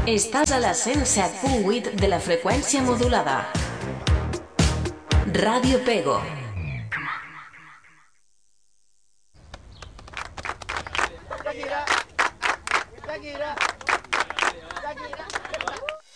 Estàs a la 107.8 de la freqüència modulada. Ràdio Pego. Shakira.